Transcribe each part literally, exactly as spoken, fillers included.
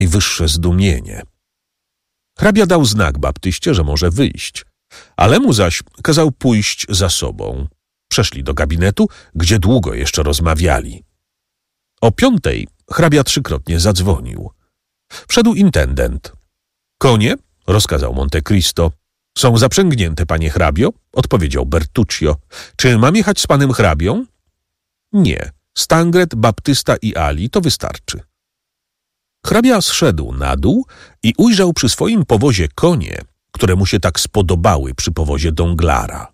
i wyższe zdumienie. Hrabia dał znak Baptyście, że może wyjść, ale mu zaś kazał pójść za sobą. Przeszli do gabinetu, gdzie długo jeszcze rozmawiali. O piątej hrabia trzykrotnie zadzwonił. Wszedł intendent. Konie, rozkazał Monte Cristo. Są zaprzęgnięte, panie hrabio, odpowiedział Bertuccio. Czy mam jechać z panem hrabią? Nie. Stangret, Baptysta i Ali, to wystarczy. Hrabia zszedł na dół i ujrzał przy swoim powozie konie, które mu się tak spodobały przy powozie Donglara.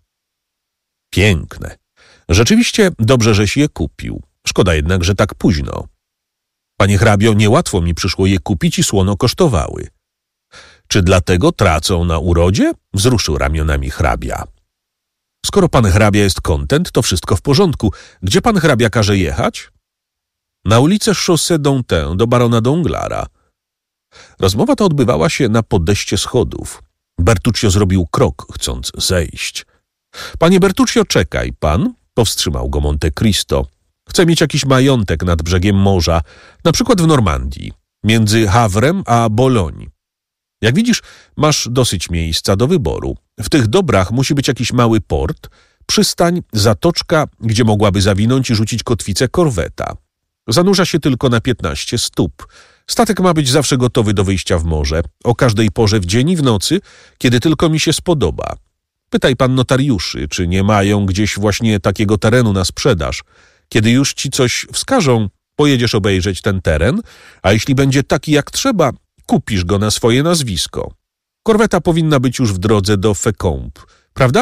Piękne. Rzeczywiście dobrze, żeś je kupił. Szkoda jednak, że tak późno. Panie hrabio, niełatwo mi przyszło je kupić i słono kosztowały. Czy dlatego tracą na urodzie? Wzruszył ramionami hrabia. Skoro pan hrabia jest kontent, to wszystko w porządku. Gdzie pan hrabia każe jechać? Na ulicę Chaussée d'Antin do barona Donglara. Rozmowa ta odbywała się na podejście schodów. Bertuccio zrobił krok, chcąc zejść. Panie Bertuccio, czekaj pan, powstrzymał go Monte Cristo. Chcę mieć jakiś majątek nad brzegiem morza, na przykład w Normandii, między Havrem a Bologne. Jak widzisz, masz dosyć miejsca do wyboru. W tych dobrach musi być jakiś mały port, przystań, zatoczka, gdzie mogłaby zawinąć i rzucić kotwicę korweta. Zanurza się tylko na piętnaście stóp. Statek ma być zawsze gotowy do wyjścia w morze, o każdej porze w dzień i w nocy, kiedy tylko mi się spodoba. Pytaj pan notariuszy, czy nie mają gdzieś właśnie takiego terenu na sprzedaż. Kiedy już ci coś wskażą, pojedziesz obejrzeć ten teren, a jeśli będzie taki jak trzeba, kupisz go na swoje nazwisko. Korweta powinna być już w drodze do Fécamp, prawda?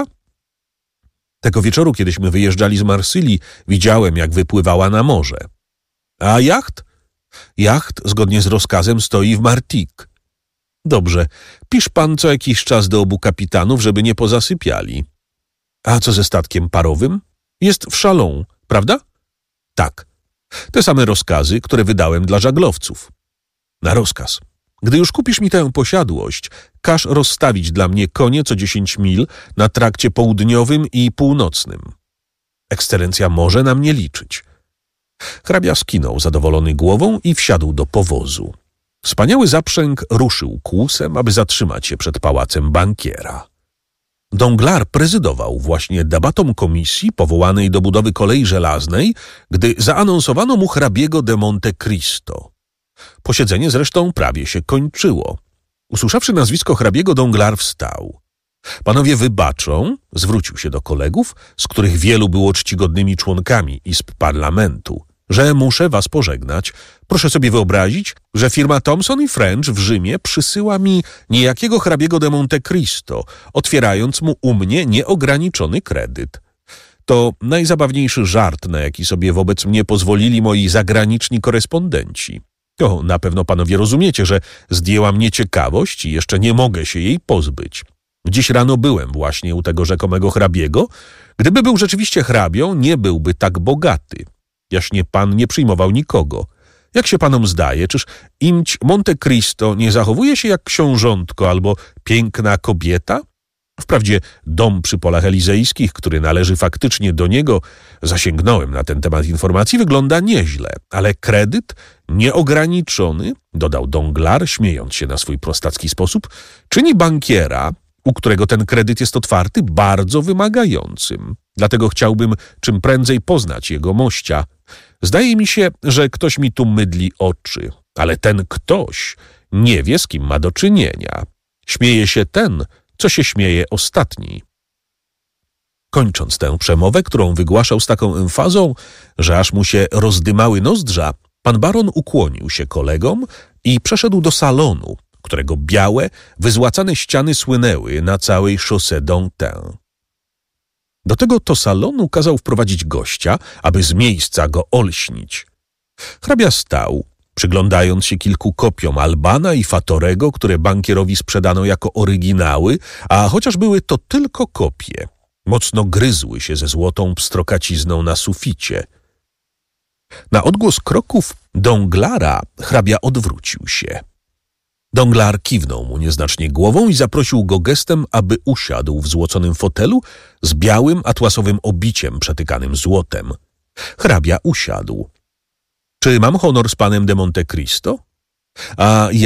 Tego wieczoru, kiedyśmy wyjeżdżali z Marsylii, widziałem, jak wypływała na morze. A jacht? Jacht, zgodnie z rozkazem, stoi w Martigues. Dobrze, pisz pan co jakiś czas do obu kapitanów, żeby nie pozasypiali. A co ze statkiem parowym? Jest w Châlons, prawda? Tak. Te same rozkazy, które wydałem dla żaglowców. Na rozkaz. Gdy już kupisz mi tę posiadłość, każ rozstawić dla mnie konie co dziesięć mil na trakcie południowym i północnym. Ekscelencja może na mnie liczyć. Hrabia skinął zadowolony głową i wsiadł do powozu. Wspaniały zaprzęg ruszył kłusem, aby zatrzymać się przed pałacem bankiera. Danglars prezydował właśnie debatom komisji powołanej do budowy kolei żelaznej, gdy zaanonsowano mu hrabiego de Monte Cristo. Posiedzenie zresztą prawie się kończyło. Usłyszawszy nazwisko hrabiego, Danglars wstał. Panowie wybaczą, zwrócił się do kolegów, z których wielu było czcigodnymi członkami izb parlamentu, że muszę was pożegnać. Proszę sobie wyobrazić, że firma Thomson i French w Rzymie przysyła mi niejakiego hrabiego de Monte Cristo, otwierając mu u mnie nieograniczony kredyt. To najzabawniejszy żart, na jaki sobie wobec mnie pozwolili moi zagraniczni korespondenci. O, na pewno panowie rozumiecie, że zdjęła mnie ciekawość i jeszcze nie mogę się jej pozbyć. Dziś rano byłem właśnie u tego rzekomego hrabiego. Gdyby był rzeczywiście hrabią, nie byłby tak bogaty. Jaśnie pan nie przyjmował nikogo. Jak się panom zdaje, czyż imć Monte Cristo nie zachowuje się jak książątko albo piękna kobieta? Wprawdzie dom przy polach elizejskich, który należy faktycznie do niego, zasięgnąłem na ten temat informacji, wygląda nieźle, ale kredyt nieograniczony, dodał Danglars, śmiejąc się na swój prostacki sposób, czyni bankiera, u którego ten kredyt jest otwarty, bardzo wymagającym. Dlatego chciałbym czym prędzej poznać jego mościa. Zdaje mi się, że ktoś mi tu mydli oczy, ale ten ktoś nie wie, z kim ma do czynienia. Śmieje się ten, co się śmieje ostatni. Kończąc tę przemowę, którą wygłaszał z taką emfazą, że aż mu się rozdymały nozdrza, pan baron ukłonił się kolegom i przeszedł do salonu, którego białe, wyzłacane ściany słynęły na całej Chaussée d'Antin. Do tego to salonu kazał wprowadzić gościa, aby z miejsca go olśnić. Hrabia stał, przyglądając się kilku kopiom Albana i Fatorego, które bankierowi sprzedano jako oryginały, a chociaż były to tylko kopie, mocno gryzły się ze złotą pstrokacizną na suficie. Na odgłos kroków Danglara hrabia odwrócił się. Danglars kiwnął mu nieznacznie głową i zaprosił go gestem, aby usiadł w złoconym fotelu z białym atłasowym obiciem przetykanym złotem. Hrabia usiadł. Czy mam honor z panem de Monte Cristo? A